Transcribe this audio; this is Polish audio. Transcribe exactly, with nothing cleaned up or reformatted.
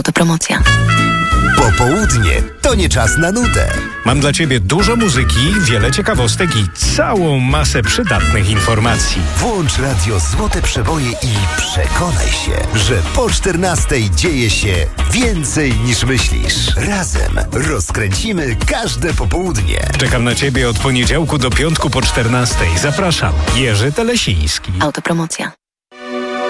Autopromocja. Popołudnie to nie czas na nudę. Mam dla Ciebie dużo muzyki, wiele ciekawostek i całą masę przydatnych informacji. Włącz radio Złote Przeboje i przekonaj się, że po czternastej dzieje się więcej niż myślisz. Razem rozkręcimy każde popołudnie. Czekam na Ciebie od poniedziałku do piątku po czternastej. Zapraszam. Jerzy Telesiński. Autopromocja.